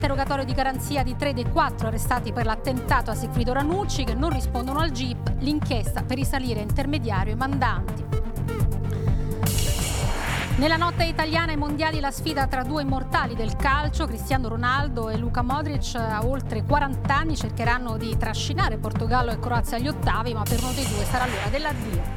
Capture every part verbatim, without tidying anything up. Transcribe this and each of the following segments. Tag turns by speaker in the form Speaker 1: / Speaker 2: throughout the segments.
Speaker 1: Interrogatorio di garanzia di tre dei quattro arrestati per l'attentato a Sigfrido Ranucci che non rispondono al G I P, l'inchiesta per risalire intermediario e mandanti. Nella notte italiana ai mondiali la sfida tra due immortali del calcio, Cristiano Ronaldo e Luka Modric, a oltre quaranta anni cercheranno di trascinare Portogallo e Croazia agli ottavi, ma per uno dei due sarà l'ora dell'addio.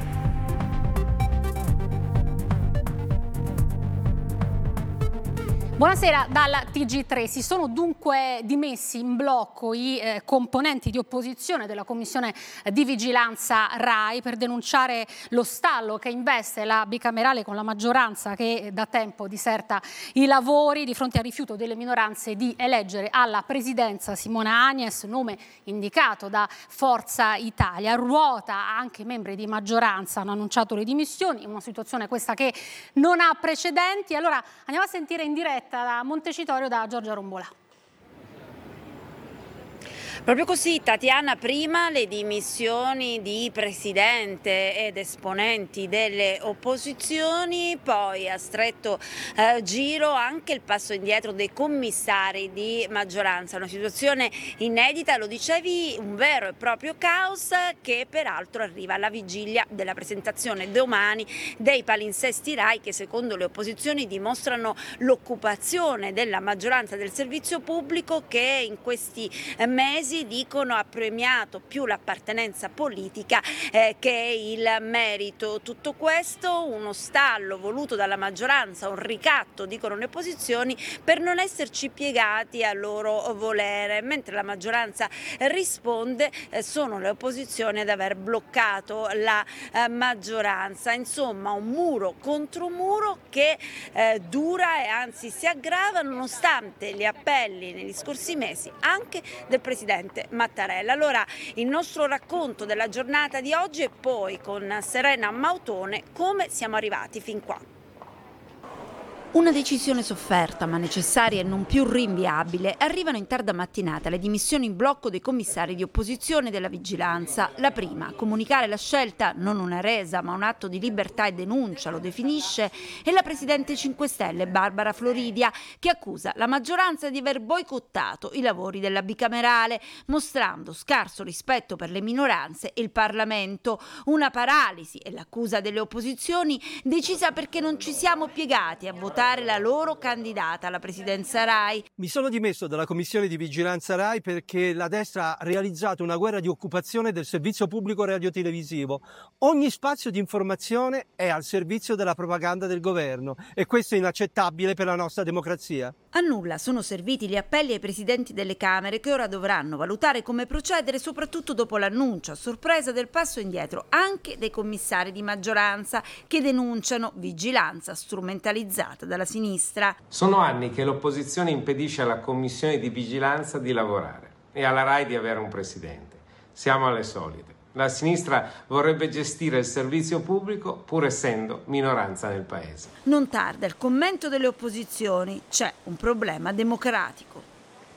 Speaker 1: Buonasera dalla T G tre. Si sono dunque dimessi in blocco i eh, componenti di opposizione della Commissione di Vigilanza RAI per denunciare lo stallo che investe la bicamerale con la maggioranza che da tempo diserta i lavori di fronte al rifiuto delle minoranze di eleggere alla presidenza Simona Agnes, nome indicato da Forza Italia. Ruota anche i membri di maggioranza hanno annunciato le dimissioni, una situazione questa che non ha precedenti. Allora andiamo a sentire in diretta da Montecitorio da Giorgia Rombolà.
Speaker 2: Proprio così, Tatiana, prima le dimissioni di presidente ed esponenti delle opposizioni, poi a stretto eh, giro anche il passo indietro dei commissari di maggioranza. Una situazione inedita, lo dicevi, un vero e proprio caos che peraltro arriva alla vigilia della presentazione domani dei palinsesti RAI che secondo le opposizioni dimostrano l'occupazione della maggioranza del servizio pubblico che in questi eh, mesi dicono ha premiato più l'appartenenza politica eh, che il merito. Tutto questo uno stallo voluto dalla maggioranza, un ricatto, dicono le opposizioni, per non esserci piegati al loro volere, mentre la maggioranza risponde eh, sono le opposizioni ad aver bloccato la eh, maggioranza. Insomma, un muro contro muro che eh, dura e anzi si aggrava nonostante gli appelli negli scorsi mesi anche del presidente Mattarella. Allora il nostro racconto della giornata di oggi e poi con Serena Mautone come siamo arrivati fin qua.
Speaker 3: Una decisione sofferta ma necessaria e non più rinviabile. Arrivano in tarda mattinata le dimissioni in blocco dei commissari di opposizione della vigilanza. La prima, comunicare la scelta, non una resa ma un atto di libertà e denuncia, lo definisce, è la presidente cinque Stelle Barbara Floridia che accusa la maggioranza di aver boicottato i lavori della bicamerale, mostrando scarso rispetto per le minoranze e il Parlamento. Una paralisi è l'accusa delle opposizioni decisa perché non ci siamo piegati a votare la loro candidata alla presidenza RAI.
Speaker 4: Mi sono dimesso dalla commissione di vigilanza RAI perché la destra ha realizzato una guerra di occupazione del servizio pubblico radiotelevisivo. Ogni spazio di informazione è al servizio della propaganda del governo e questo è inaccettabile per la nostra democrazia.
Speaker 3: A nulla sono serviti gli appelli ai presidenti delle Camere che ora dovranno valutare come procedere soprattutto dopo l'annuncio a sorpresa del passo indietro anche dei commissari di maggioranza che denunciano vigilanza strumentalizzata dalla sinistra.
Speaker 5: Sono anni che l'opposizione impedisce alla commissione di vigilanza di lavorare e alla RAI di avere un presidente. Siamo alle solite. La sinistra vorrebbe gestire il servizio pubblico pur essendo minoranza nel paese.
Speaker 3: Non tarda il commento delle opposizioni, c'è un problema democratico.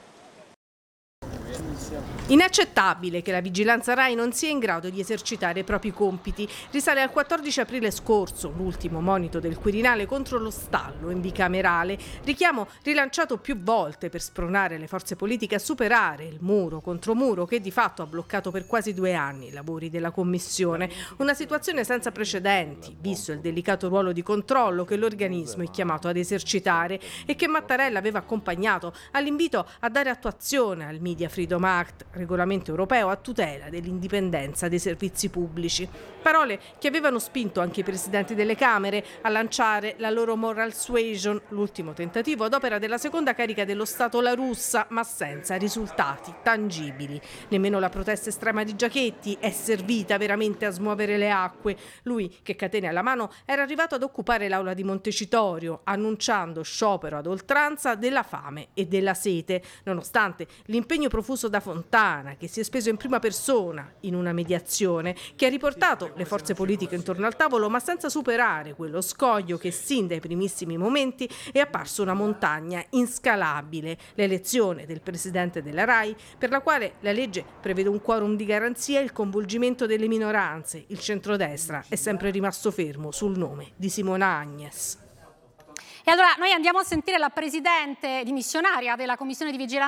Speaker 6: Inaccettabile che la vigilanza RAI non sia in grado di esercitare i propri compiti. Risale al quattordici aprile scorso, l'ultimo monito del Quirinale contro lo stallo in bicamerale, richiamo rilanciato più volte per spronare le forze politiche a superare il muro contro muro che di fatto ha bloccato per quasi due anni i lavori della Commissione. Una situazione senza precedenti, visto il delicato ruolo di controllo che l'organismo è chiamato ad esercitare e che Mattarella aveva accompagnato all'invito a dare attuazione al Media Freedom Act, regolamento europeo a tutela dell'indipendenza dei servizi pubblici. Parole che avevano spinto anche i presidenti delle Camere a lanciare la loro moral suasion, l'ultimo tentativo ad opera della seconda carica dello Stato La Russa, ma senza risultati tangibili. Nemmeno la protesta estrema di Giachetti è servita veramente a smuovere le acque. Lui, che catene alla mano, era arrivato ad occupare l'aula di Montecitorio, annunciando sciopero ad oltranza della fame e della sete, nonostante l'impegno profuso da Fontana, che si è speso in prima persona in una mediazione che ha riportato le forze politiche intorno al tavolo, ma senza superare quello scoglio che sin dai primissimi momenti è apparso una montagna inscalabile, l'elezione del presidente della RAI, per la quale la legge prevede un quorum di garanzia e il coinvolgimento delle minoranze. Il centrodestra è sempre rimasto fermo sul nome di Simona Agnes.
Speaker 1: E allora noi andiamo a sentire la presidente dimissionaria della Commissione di Vigilanza